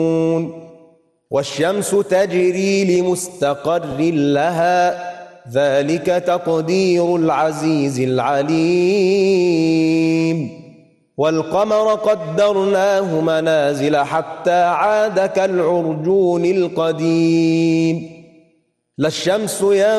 والشمس تجري لمستقر لها ذلك تقدير العزيز العليم والقمر قدرناه منازل حتى عاد كالعرجون القديم لا الشمس